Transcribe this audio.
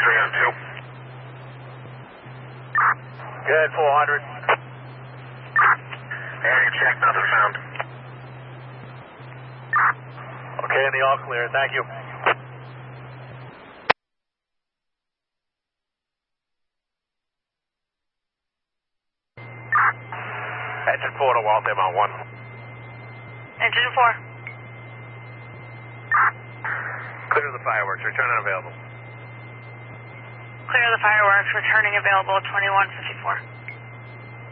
3 on 2. Good, 400. Area check, nothing found. Okay, in the all clear, thank you. Engine 4 to Walt, M on 1. Engine 4. Clear the fireworks, return unavailable. Clear the fireworks, returning available 2154.